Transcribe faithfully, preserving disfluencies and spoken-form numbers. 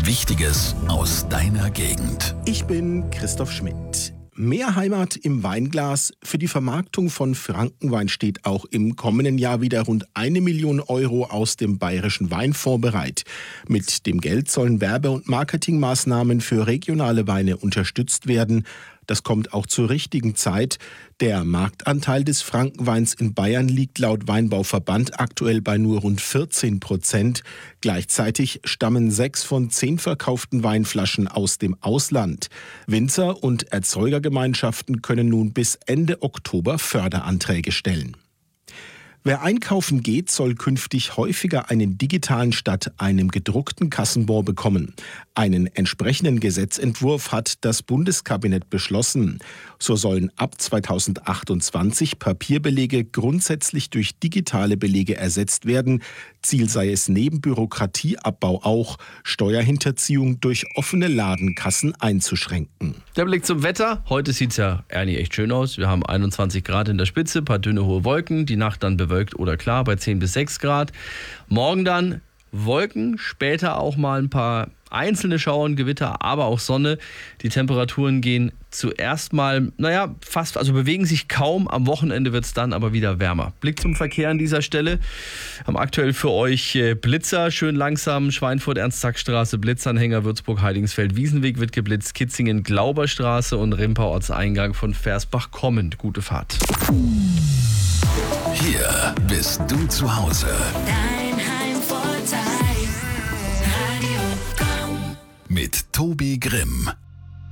Wichtiges aus deiner Gegend. Ich bin Christoph Schmidt. Mehr Heimat im Weinglas. Für die Vermarktung von Frankenwein steht auch im kommenden Jahr wieder rund eine Million Euro aus dem Bayerischen Weinfonds bereit. Mit dem Geld sollen Werbe- und Marketingmaßnahmen für regionale Weine unterstützt werden. Das kommt auch zur richtigen Zeit. Der Marktanteil des Frankenweins in Bayern liegt laut Weinbauverband aktuell bei nur rund vierzehn Prozent. Gleichzeitig stammen sechs von zehn verkauften Weinflaschen aus dem Ausland. Winzer und Erzeugergemeinschaften können nun bis Ende Oktober Förderanträge stellen. Wer einkaufen geht, soll künftig häufiger einen digitalen statt einem gedruckten Kassenbon bekommen. Einen entsprechenden Gesetzentwurf hat das Bundeskabinett beschlossen. So sollen ab zweitausendachtundzwanzig Papierbelege grundsätzlich durch digitale Belege ersetzt werden. Ziel sei es neben Bürokratieabbau auch, Steuerhinterziehung durch offene Ladenkassen einzuschränken. Der Blick zum Wetter. Heute sieht es ja eigentlich echt schön aus. Wir haben einundzwanzig Grad in der Spitze, ein paar dünne hohe Wolken. Die Nacht dann bewölkt oder klar bei zehn bis sechs Grad. Morgen dann Wolken, später auch mal ein paar einzelne Schauer und Gewitter, aber auch Sonne. Die Temperaturen gehen zuerst mal, naja, fast, also bewegen sich kaum. Am Wochenende wird es dann aber wieder wärmer. Blick zum Verkehr an dieser Stelle. Haben aktuell für euch Blitzer, schön langsam, Schweinfurt-Ernst-Zack-Straße, Blitzanhänger, Würzburg-Heiligenfeld-Wiesenweg wird geblitzt, Kitzingen, Glauberstraße und Rimpau-Ortseingang von Versbach kommend. Gute Fahrt. Hier bist du zu Hause. Dein Heimvorteil. Radio Komm. Mit Tobi Grimm.